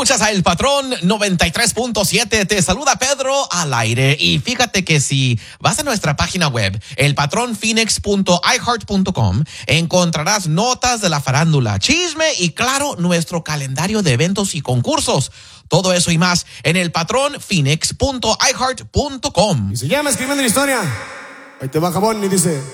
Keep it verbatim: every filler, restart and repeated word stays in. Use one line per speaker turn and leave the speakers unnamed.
Escuchas a El Patrón noventa y tres punto siete. Te saluda Pedro al aire. Y fíjate que si vas a nuestra página web, el patrón phoenix punto i heart punto com, encontrarás notas de la farándula, chisme y, claro, nuestro calendario de eventos y concursos. Todo eso y más en el patrón phoenix punto i heart punto com.
Y se llama Escribiendo la Historia. Ahí te va, jabón, y dice...